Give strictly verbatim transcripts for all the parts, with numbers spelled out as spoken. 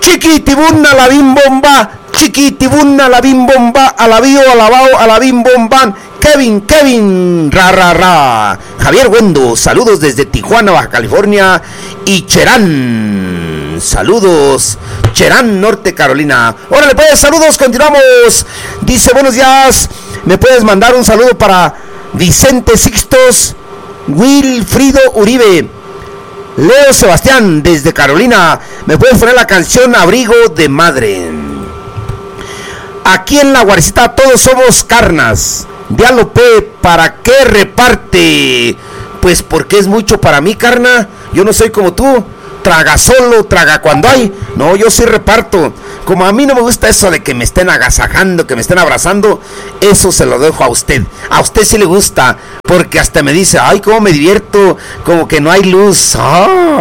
Chiquitibuna la bim bomba, chiquitibuna la bim bomba, alabío, alabao, alabim bomban. Kevin, Kevin, ra, ra, ra. Javier Wendo, saludos desde Tijuana, Baja California. Y Cherán, saludos, Cherán, Norte Carolina. Órale pues, saludos, continuamos. Dice, buenos días, me puedes mandar un saludo para Vicente Sixtos, Wilfrido Uribe, Leo Sebastián, desde Carolina. Me puedes poner la canción Abrigo de Madre. Aquí en la Guarecita todos somos carnas. Diálope, ¿para qué reparte? Pues porque es mucho para mí, carna. Yo no soy como tú, traga solo, traga cuando hay. No, yo sí reparto. Como a mí no me gusta eso de que me estén agasajando, que me estén abrazando, eso se lo dejo a usted. A usted sí le gusta, porque hasta me dice, ay, cómo me divierto, como que no hay luz. Oh.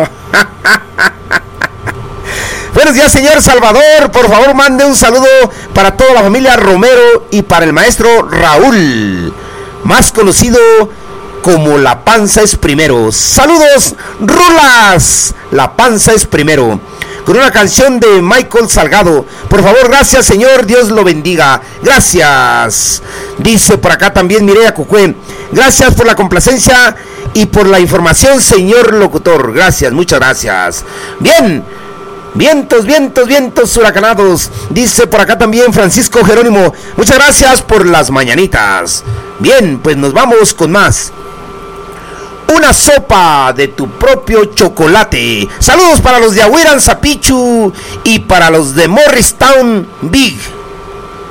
Buenos días, señor Salvador. Por favor, mande un saludo para toda la familia Romero y para el maestro Raúl, más conocido como La Panza es Primero. Saludos, Rulas. La Panza es Primero. Con una canción de Michael Salgado. Por favor, gracias, señor. Dios lo bendiga. Gracias. Dice por acá también Mireya Cucue. Gracias por la complacencia y por la información, señor locutor. Gracias, muchas gracias. Bien. Vientos, vientos, vientos huracanados. Dice por acá también Francisco Jerónimo. Muchas gracias por las mañanitas. Bien, pues nos vamos con más. Una sopa de tu propio chocolate. Saludos para los de Ahuiran Zapichu y para los de Morristown Big.